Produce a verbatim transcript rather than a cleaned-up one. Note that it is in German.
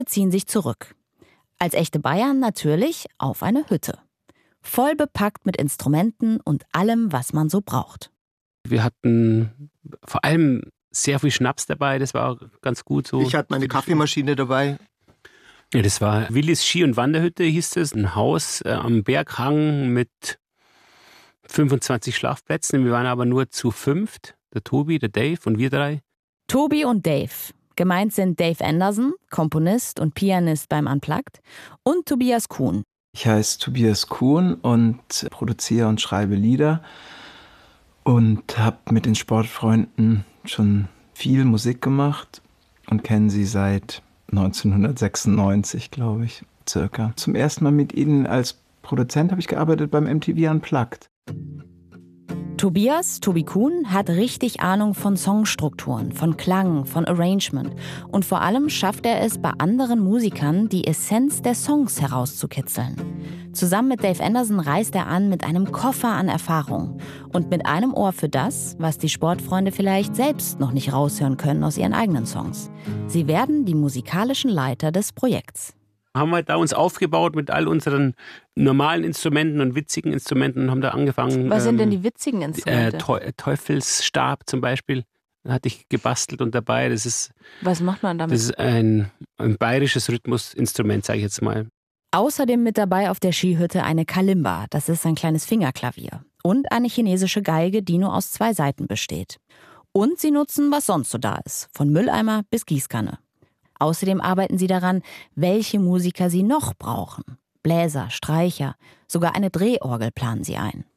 ziehen sich zurück. Als echte Bayern natürlich auf eine Hütte. Voll bepackt mit Instrumenten und allem, was man so braucht. Wir hatten vor allem sehr viel Schnaps dabei, das war ganz gut so. Ich hatte meine Kaffeemaschine dabei. Ja, das war Willis Ski- und Wanderhütte, hieß es. Ein Haus äh, am Berghang mit fünfundzwanzig Schlafplätzen. Wir waren aber nur zu fünft. Der Tobi, der Dave und wir drei. Tobi und Dave. Gemeint sind Dave Anderson, Komponist und Pianist beim Unplugged, und Tobias Kuhn. Ich heiße Tobias Kuhn und produziere und schreibe Lieder und habe mit den Sportfreunden schon viel Musik gemacht und kenne sie seit neunzehnhundertsechsundneunzig, glaube ich, circa. Zum ersten Mal mit ihnen als Produzent habe ich gearbeitet beim M T V Unplugged. Tobias, Tobi Kuhn, hat richtig Ahnung von Songstrukturen, von Klang, von Arrangement. Und vor allem schafft er es, bei anderen Musikern die Essenz der Songs herauszukitzeln. Zusammen mit Dave Anderson reist er an mit einem Koffer an Erfahrung und mit einem Ohr für das, was die Sportfreunde vielleicht selbst noch nicht raushören können aus ihren eigenen Songs. Sie werden die musikalischen Leiter des Projekts. Haben wir da uns aufgebaut mit all unseren normalen Instrumenten und witzigen Instrumenten und haben da angefangen. Was sind ähm, denn die witzigen Instrumente? Äh, Teu- Teufelsstab zum Beispiel, da hatte ich gebastelt und dabei. Das ist, Was macht man damit? das ist ein, ein bayerisches Rhythmusinstrument, sage ich jetzt mal. Außerdem mit dabei auf der Skihütte eine Kalimba, das ist ein kleines Fingerklavier. Und eine chinesische Geige, die nur aus zwei Seiten besteht. Und sie nutzen, was sonst so da ist, von Mülleimer bis Gießkanne. Außerdem arbeiten sie daran, welche Musiker sie noch brauchen. Bläser, Streicher, sogar eine Drehorgel planen sie ein.